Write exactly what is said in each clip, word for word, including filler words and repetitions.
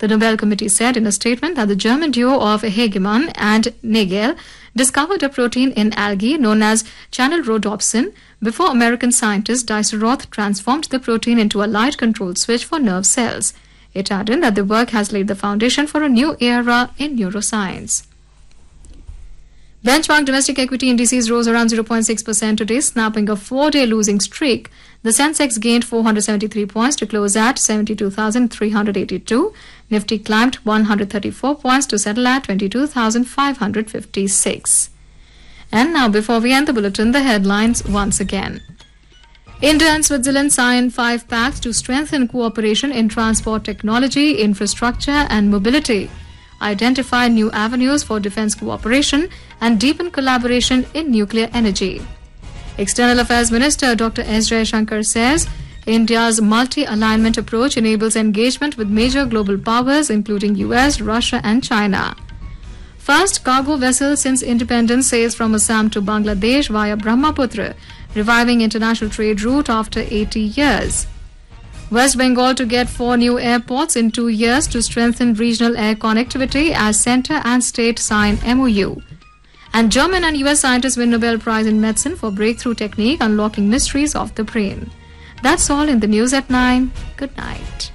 The Nobel Committee said in a statement that the German duo of Hegemann and Nagel discovered a protein in algae known as channelrhodopsin before American scientist Dicer-Roth transformed the protein into a light control switch for nerve cells. It added that the work has laid the foundation for a new era in neuroscience. Benchmark domestic equity indices rose around zero point six percent today, snapping a four-day losing streak. The Sensex gained four hundred seventy-three points to close at seventy-two thousand three hundred eighty-two. Nifty climbed one hundred thirty-four points to settle at twenty-two thousand five hundred fifty-six. And now, before we end the bulletin, the headlines once again. India and Switzerland sign five pacts to strengthen cooperation in transport technology, infrastructure and mobility, identify new avenues for defense cooperation and deepen collaboration in nuclear energy. External Affairs Minister Doctor S. Jaishankar says India's multi-alignment approach enables engagement with major global powers including U S, Russia and China. First cargo vessel since independence sails from Assam to Bangladesh via Brahmaputra, reviving international trade route after eighty years. West Bengal to get four new airports in two years to strengthen regional air connectivity as centre and state sign M O U. And German and U S scientists win Nobel Prize in Medicine for breakthrough technique unlocking mysteries of the brain. That's all in the news at nine. Good night.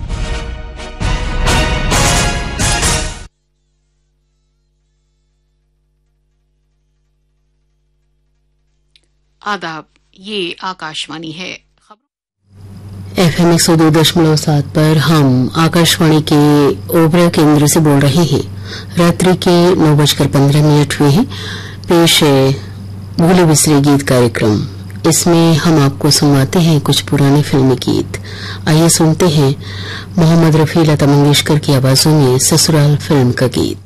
आदाब, ये आकाशवाणी है। F M एक सौ दो दशमलव सात पर हम आकाशवाणी के ओबरा केंद्र से बोल रहे हैं। रात्रि के नौ बजकर पंद्रह मिनट हुए हैं। पेश है भूले बिसरे गीत कार्यक्रम। इसमें हम आपको सुनवाते हैं कुछ पुराने फिल्मी गीत। आइए सुनते हैं मोहम्मद रफी, लता मंगेशकर की आवाजों में ससुराल फिल्म का गीत।